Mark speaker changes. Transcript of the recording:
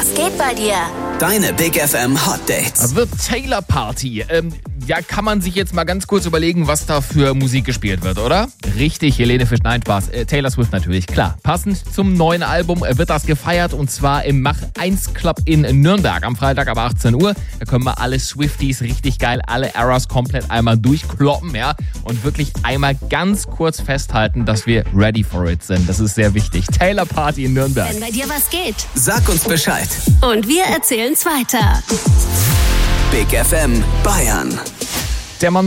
Speaker 1: Was geht bei dir?
Speaker 2: Deine Big FM Hot Dates.
Speaker 3: The Taylor Party. Ja, kann man sich jetzt mal ganz kurz überlegen, was da für Musik gespielt wird, oder? Richtig, Helene Fisch, nein, Spaß. Taylor Swift natürlich, klar. Passend zum neuen Album wird das gefeiert und zwar im Mach 1 Club in Nürnberg am Freitag ab 18 Uhr. Da können wir alle Swifties richtig geil, alle Eras komplett einmal durchkloppen, ja? Und wirklich einmal ganz kurz festhalten, dass wir ready for it sind. Das ist sehr wichtig. Taylor Party in Nürnberg.
Speaker 1: Wenn bei dir was geht.
Speaker 2: Sag uns Bescheid.
Speaker 1: Und wir erzählen's weiter.
Speaker 2: Big FM Bayern.
Speaker 3: Der Mann